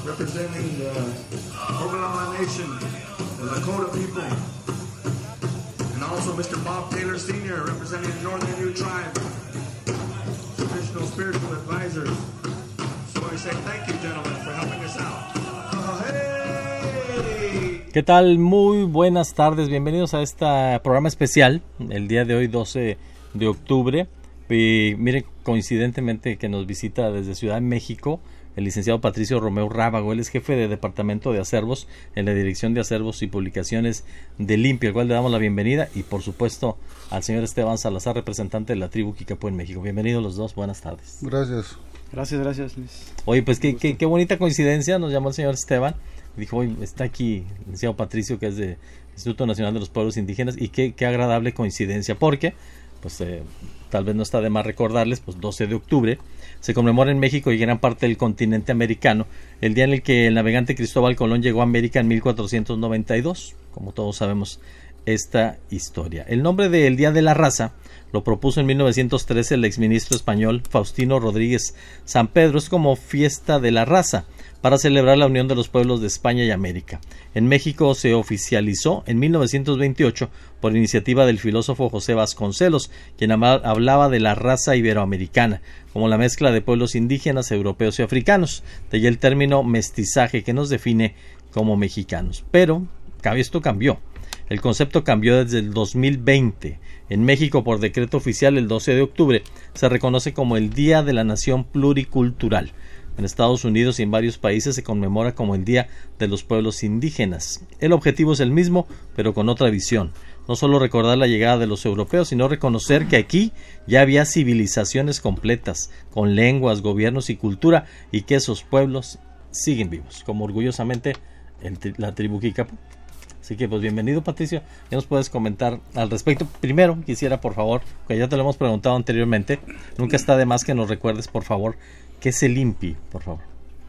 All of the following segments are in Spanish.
representing the Oglala Nation, the Lakota people, and also Mr. Bob Taylor Sr., representing the Northern Ute Tribe, traditional spiritual advisors. So I say thank you, gentlemen, for helping us out. Hey! ¿Qué tal? Muy buenas tardes, bienvenidos a este programa especial, el día de hoy 12 de octubre. Y miren, coincidentemente que nos visita desde Ciudad de México el licenciado Patricio Romeu Rábago. Él es jefe de Departamento de Acervos en la Dirección de Acervos y Publicaciones del INPI, al cual le damos la bienvenida, y por supuesto al señor Esteban Salazar, representante de la tribu Kicapú en México. Bienvenidos los dos, buenas tardes. Gracias. Gracias, Luis. Oye, pues qué bonita coincidencia, nos llamó el señor Esteban, dijo, oye, está aquí el licenciado Patricio, que es del Instituto Nacional de los Pueblos Indígenas, y qué agradable coincidencia, porque pues tal vez no está de más recordarles, pues 12 de octubre se conmemora en México y gran parte del continente americano el día en el que el navegante Cristóbal Colón llegó a América en 1492, como todos sabemos esta historia. El nombre del Día de la Raza lo propuso en 1913 el exministro español Faustino Rodríguez Sampedro, es como fiesta de la raza, para celebrar la unión de los pueblos de España y América. En México se oficializó en 1928 por iniciativa del filósofo José Vasconcelos, quien hablaba de la raza iberoamericana, como la mezcla de pueblos indígenas, europeos y africanos. De ahí el término mestizaje, que nos define como mexicanos. Pero esto cambió. El concepto cambió desde el 2020. En México, por decreto oficial, el 12 de octubre se reconoce como el Día de la Nación Pluricultural. En Estados Unidos y en varios países se conmemora como el Día de los Pueblos Indígenas. El objetivo es el mismo, pero con otra visión. No solo recordar la llegada de los europeos, sino reconocer que aquí ya había civilizaciones completas, con lenguas, gobiernos y cultura, y que esos pueblos siguen vivos, como orgullosamente la tribu Kicapú. Así que pues bienvenido, Patricio, ¿qué nos puedes comentar al respecto? Primero quisiera, por favor, que ya te lo hemos preguntado anteriormente, nunca está de más que nos recuerdes, por favor, ¿qué es el INPI, por favor?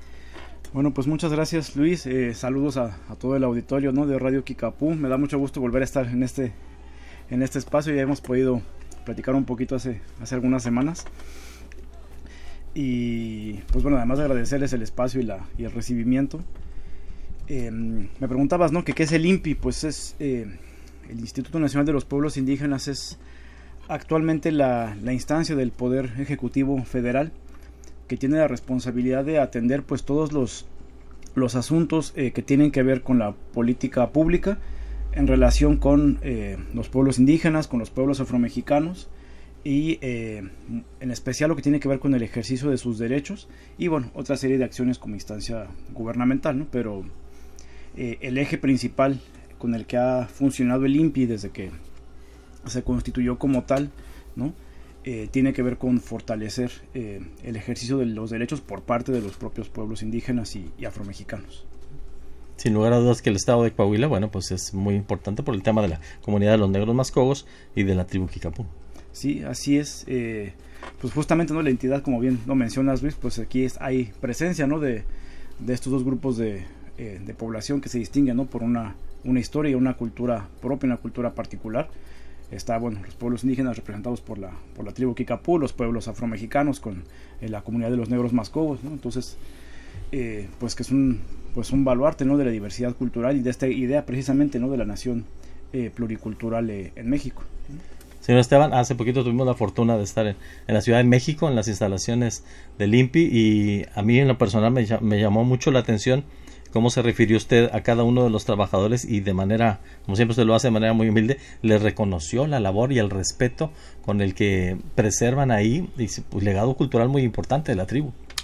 Bueno, pues muchas gracias, Luis. Saludos a todo el auditorio, ¿no?, de Radio Kicapú. Me da mucho gusto volver a estar en este espacio. Ya hemos podido platicar un poquito hace algunas semanas. Y pues bueno, además de agradecerles el espacio y el recibimiento. Me preguntabas, ¿no?, qué es el INPI. Pues es el Instituto Nacional de los Pueblos Indígenas, es actualmente la instancia del Poder Ejecutivo Federal que tiene la responsabilidad de atender pues todos los asuntos que tienen que ver con la política pública en relación con los pueblos indígenas, con los pueblos afromexicanos y en especial lo que tiene que ver con el ejercicio de sus derechos y bueno, otra serie de acciones como instancia gubernamental, ¿no? Pero el eje principal con el que ha funcionado el INPI desde que se constituyó como tal, ¿no?, tiene que ver con fortalecer el ejercicio de los derechos por parte de los propios pueblos indígenas y afromexicanos. Sin lugar a dudas que el estado de Coahuila, bueno, pues es muy importante por el tema de la comunidad de los negros mascogos y de la tribu Kicapú. Sí, así es. Pues justamente, ¿no?, la entidad, como bien lo mencionas, Luis, pues aquí hay presencia, ¿no?, de estos dos grupos de población que se distinguen, ¿no?, por una historia y una cultura propia, una cultura particular. Está, bueno, los pueblos indígenas representados por la tribu Kicapú, los pueblos afromexicanos con la comunidad de los negros mascogos, ¿no? Entonces, pues que es un baluarte, ¿no?, de la diversidad cultural y de esta idea precisamente, ¿no?, de la nación pluricultural en México. Señor Esteban, hace poquito tuvimos la fortuna de estar en la Ciudad de México, en las instalaciones del INPI, y a mí en lo personal me llamó mucho la atención cómo se refirió usted a cada uno de los trabajadores y de manera, como siempre usted lo hace de manera muy humilde, les reconoció la labor y el respeto con el que preservan ahí un legado cultural muy importante de la tribu.